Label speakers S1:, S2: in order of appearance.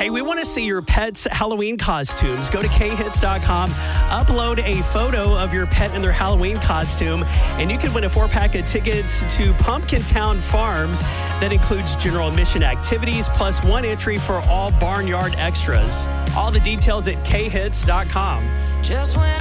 S1: Hey, we want to see your pet's Halloween costumes. Go to khits.com, upload a photo of your pet in their Halloween costume, and you can win a 4-pack of tickets to Pumpkin Town Farms. That includes general admission activities plus 1 entry for all barnyard extras. All the details at khits.com.
S2: Just when